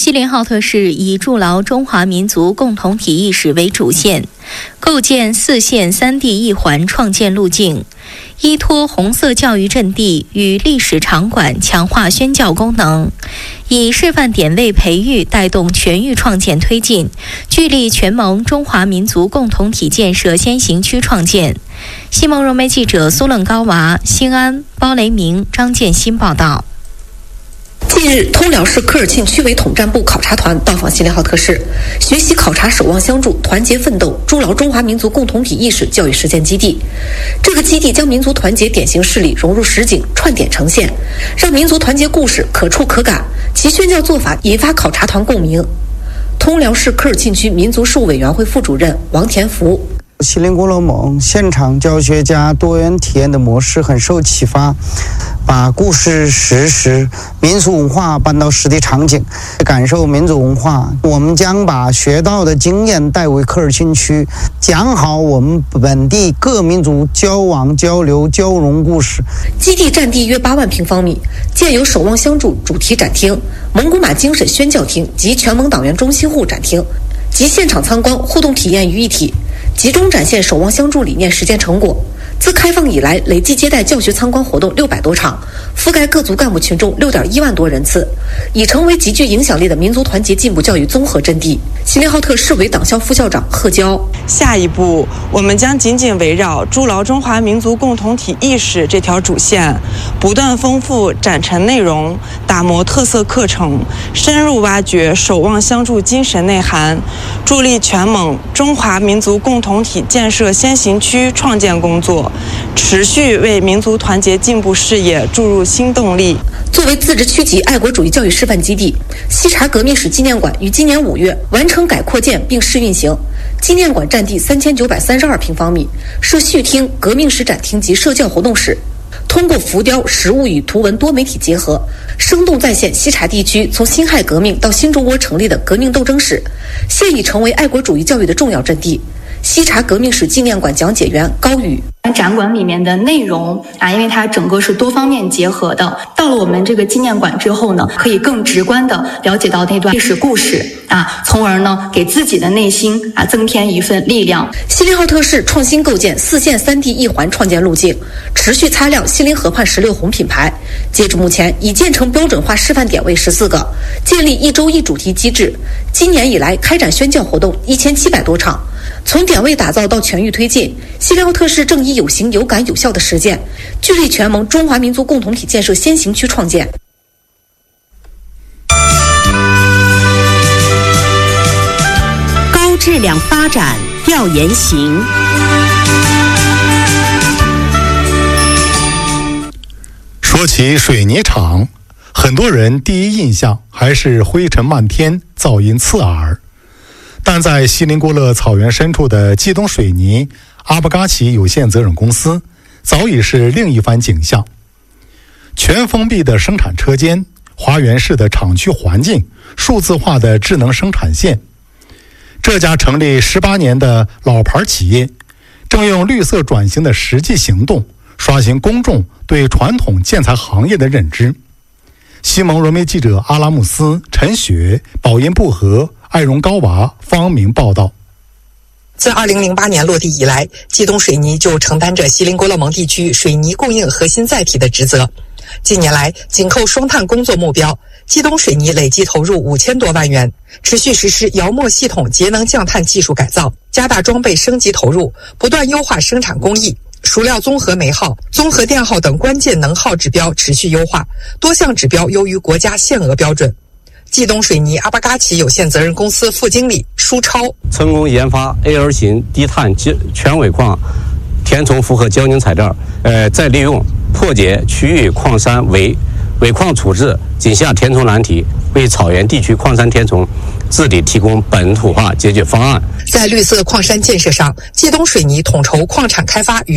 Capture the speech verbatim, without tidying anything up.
锡林浩特市以筑牢中华民族共同体意识为主线，构建四线三地一环创建路径，依托红色教育阵地与历史场馆强化宣教功能，以示范点位培育带动全域创建推进，聚力全盟中华民族共同体建设先行区创建。西蒙融媒记者苏楞高娃、兴安、包雷明、张建新报道。 近日，通辽市科尔沁区委统战部考察团到访锡林浩特市，学习考察守望相助、团结奋斗、筑牢中华民族共同体意识教育实践基地。这个基地将民族团结典型事例融入实景，串点呈现，让民族团结故事可触可感，其宣教做法引发考察团共鸣。通辽市科尔沁区民族事务委员会副主任王田福。 锡林郭勒盟现场教学加多元体验的模式很受启发，把故事、实时、民俗文化搬到实地场景，感受民族文化。我们将把学到的经验带回科尔沁区，讲好我们本地各民族交往、交流、交融故事。 基地占地约八万平方米，建有守望相助主题展厅、蒙古马精神宣教厅及全盟党员中心户展厅，集现场参观、互动体验于一体。集中展现守望相助理念实践成果。自开放以来，累计接待教学参观活动六百多场，覆盖各族干部群众六点一万多人次，已成为极具影响力的民族团结进步教育综合阵地。锡林浩特市委党校副校长贺娇： 下一步，我们将紧紧围绕筑牢中华民族共同体意识这条主线，不断丰富展陈内容，打磨特色课程，深入挖掘守望相助精神内涵，助力全盟中华民族共同体建设先行区创建工作，持续为民族团结进步事业注入新动力。 作为自治区级爱国主义教育示范基地，西察革命史纪念馆于今年五月完成改扩建并试运行。纪念馆占地三千九百三十二平方米，设序厅、革命史展厅及社教活动室。通过浮雕、实物与图文多媒体结合，生动再现西察地区从辛亥革命到新中国成立的革命斗争史，现已成为爱国主义教育的重要阵地。西察革命史纪念馆讲解员高宇： 展馆里面的内容啊，因为它整个是多方面结合的，到了我们这个纪念馆之后呢，可以更直观的了解到那段历史故事啊，从而呢给自己的内心啊增添一份力量。 锡林浩特市创新构建四线三地一环创建路径，持续擦亮锡林河畔十六红品牌。截至目前，已建成标准化示范点位十四个，建立一周一主题机制。今年以来，开展宣教活动一千七百多场。从点位打造到全域推进，锡林浩特市正以有形、有感、有效的实践，聚力全盟中华民族共同体建设先行区创建。 高质量发展调研行。 说起水泥厂，很多人第一印象还是灰尘漫天、噪音刺耳。但在锡林郭勒草原深处的冀东水泥阿布嘎奇有限责任公司，早已是另一番景象。全封闭的生产车间，花园式的厂区环境，数字化的智能生产线。这家成立十八年的老牌企业，正用绿色转型的实际行动，刷新公众对传统建材行业的认知。西蒙融媒记者阿拉木斯、陈雪、宝音布和、艾荣高娃、方明报道。 自二零零八年落地以来，冀东水泥就承担着锡林郭勒盟地区水泥供应核心载体的职责。近年来，紧扣双碳工作目标，冀东水泥累计投入五千多万元，持续实施窑墨系统节能降碳技术改造，加大装备升级投入，不断优化生产工艺。熟料综合煤耗、综合电耗等关键能耗指标持续优化，多项指标优于国家限额标准。冀东水泥阿巴嘎奇有限责任公司副经理舒超： 成功研发 A 二 型低碳全尾矿填充复合胶凝材料，呃，再利用破解区域矿山尾尾矿处置井下填充难题，为草原地区矿山填充治理提供本土化解决方案。 在绿色矿山建设上，冀东水泥统筹矿产开发与